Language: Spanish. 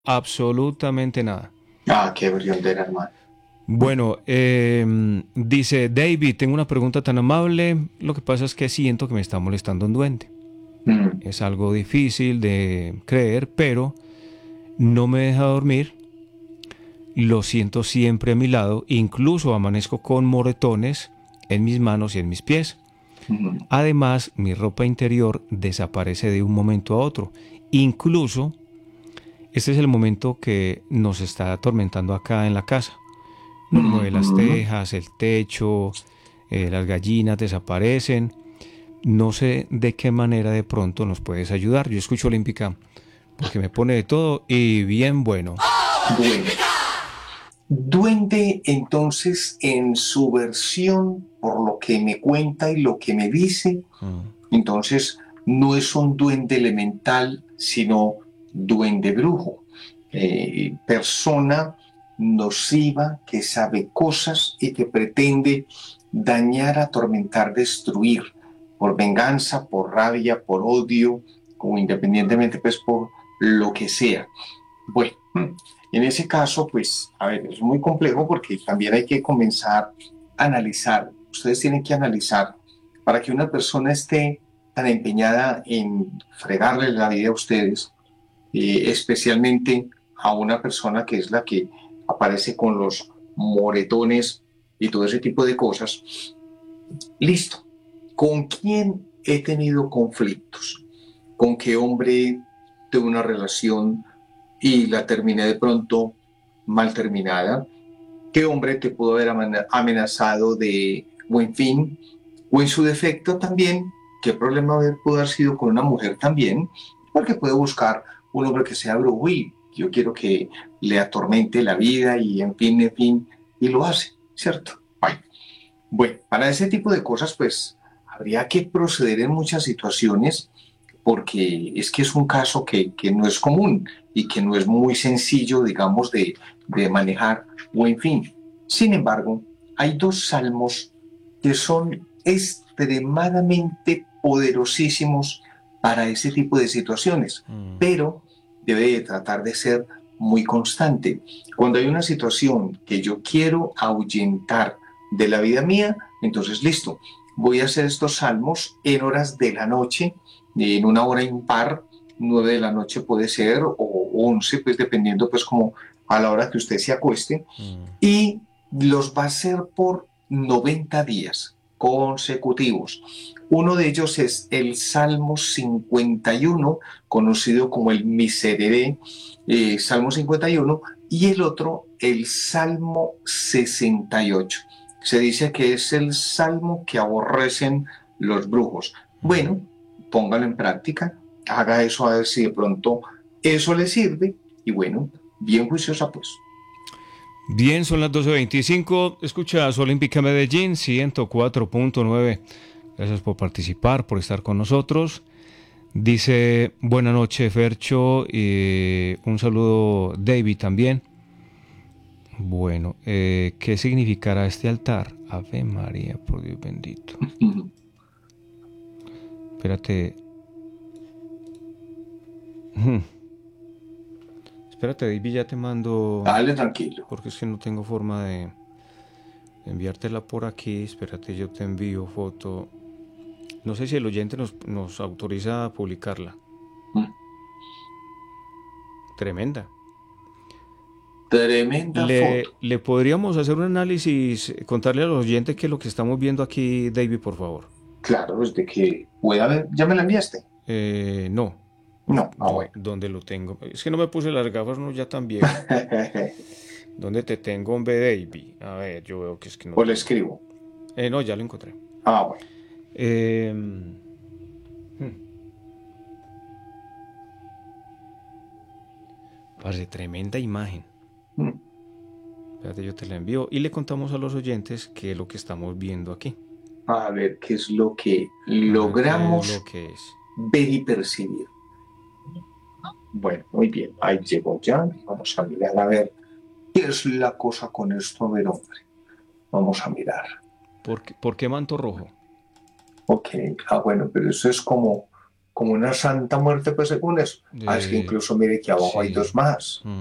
absolutamente nada. Ah, qué briondera, hermano. Bueno, dice David, tengo una pregunta tan amable. Lo que pasa es que siento que me está molestando un duende. Mm, Es algo difícil de creer, pero no me deja dormir. Lo siento siempre a mi lado. Incluso amanezco con moretones en mis manos y en mis pies. mm. Además, mi ropa interior desaparece de un momento a otro. Incluso, este es el momento que nos está atormentando acá en la casa. Nos mueve las Ujú. tejas, el techo, las gallinas desaparecen. No sé de qué manera de pronto nos puedes ayudar. Yo escucho Olímpica porque me pone de todo y bien bueno. Bueno, duende entonces en su versión, por lo que me cuenta y lo que me dice, Mm, entonces no es un duende elemental, sino duende brujo. Persona nociva que sabe cosas y que pretende dañar, atormentar, destruir por venganza, por rabia, por odio, o independientemente pues por lo que sea. Bueno, en ese caso, pues, a ver, es muy complejo porque también hay que comenzar a analizar. Ustedes tienen que analizar para que una persona esté tan empeñada en fregarle la vida a ustedes, especialmente a una persona que es la que aparece con los moretones y todo ese tipo de cosas. Listo. ¿Con quién he tenido conflictos? ¿Con qué hombre tuve una relación y la terminé de pronto mal terminada? ¿Qué hombre te pudo haber amenazado de buen fin? O en su defecto también, ¿qué problema pudo haber sido con una mujer también? Porque puede buscar un hombre que sea brujo y yo quiero que le atormente la vida y en fin, y lo hace, ¿cierto? Bueno, para ese tipo de cosas, pues habría que proceder en muchas situaciones porque es que es un caso que no es común y que no es muy sencillo, digamos, de manejar o en fin. Sin embargo, hay dos salmos que son extremadamente poderosísimos para ese tipo de situaciones, mm, pero debe de tratar de ser muy constante. Cuando hay una situación que yo quiero ahuyentar de la vida mía, entonces listo, voy a hacer estos salmos en horas de la noche, en una hora impar, 9 de la noche puede ser, o 11, pues dependiendo pues como a la hora que usted se acueste, mm. y los va a hacer por 90 días consecutivos. Uno de ellos es el Salmo 51, conocido como el Miserere, Salmo 51, y el otro, el Salmo 68. Se dice que es el salmo que aborrecen los brujos. Bueno, póngalo en práctica, haga eso a ver si de pronto eso le sirve, y bueno, bien juiciosa pues. Bien, son las 12:25. Escuchas Olímpica Medellín 104.9. Gracias por participar, por estar con nosotros. Dice, buena noche, Fercho. Y un saludo, David, también. Bueno, ¿qué significará este altar? Ave María, por Dios bendito. Espérate. Espérate, David, ya te mando. Dale tranquilo. Porque es que no tengo forma de enviártela por aquí. Espérate, yo te envío foto. No sé si el oyente nos autoriza a publicarla. Tremenda. Tremenda Le, foto. le podríamos hacer un análisis, contarle a los oyentes qué es lo que estamos viendo aquí, David, por favor. Claro, desde que pueda ver, ¿ya me la enviaste? No, No, bueno. ¿dónde lo tengo? Es que no me puse las gafas, no, ya tan viejo. ¿Dónde te tengo, hombre, David? A ver, yo veo que es que no O le tengo. escribo. No, ya lo encontré. Bueno. Eh, Parece tremenda imagen. Mm. Espérate, yo te la envío y le contamos a los oyentes qué es lo que estamos viendo aquí. A ver qué es lo que A ver qué es lo logramos que es. ver y percibir. Bueno, muy bien. Ahí llegó ya. Vamos a mirar a ver qué es la cosa con esto. A ver, hombre. Vamos a mirar. ¿Por qué manto rojo? Ok. Bueno, pero eso es como como una santa muerte, pues según eso. Ah, es que incluso mire que abajo hay Sí. dos más.